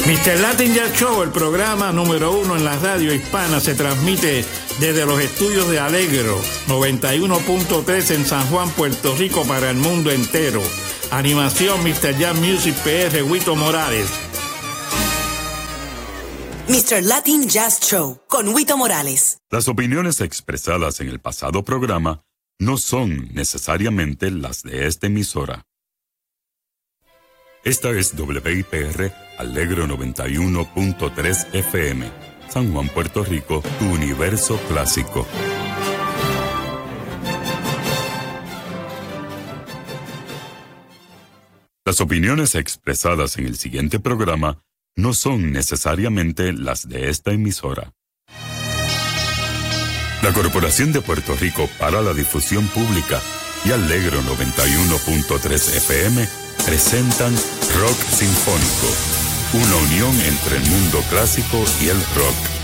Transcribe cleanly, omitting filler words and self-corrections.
Mr. Latin Jazz Show, el programa número 1 en la radio hispana, se transmite desde los estudios de Alegro, 91.3 en San Juan, Puerto Rico, para el mundo entero. Animación Mr. Jazz Music PR, Huito Morales. Mr. Latin Jazz Show, con Huito Morales. Las opiniones expresadas en el pasado programa no son necesariamente las de esta emisora. Esta es WIPR Alegro 91.3 FM, San Juan, Puerto Rico, tu universo clásico. Las opiniones expresadas en el siguiente programa no son necesariamente las de esta emisora. La Corporación de Puerto Rico para la Difusión Pública y Alegro 91.3 FM presentan Rock Sinfónico, una unión entre el mundo clásico y el rock.